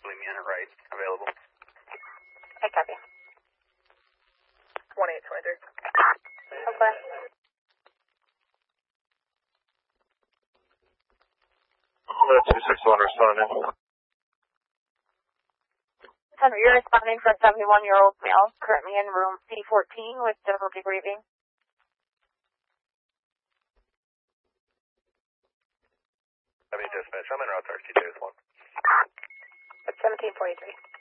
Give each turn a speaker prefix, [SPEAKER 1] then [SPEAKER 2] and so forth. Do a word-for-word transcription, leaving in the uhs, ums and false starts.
[SPEAKER 1] leave me in it right, available.
[SPEAKER 2] I copy.
[SPEAKER 3] one eight twenty-three.
[SPEAKER 2] Okay.
[SPEAKER 4] two six one responding.
[SPEAKER 2] Henry, you're responding for a seventy-one-year-old male currently in room C fourteen with difficulty breathing.
[SPEAKER 1] I mean, dispatch, I'm in route to R T J with one.
[SPEAKER 3] At seventeen forty-three.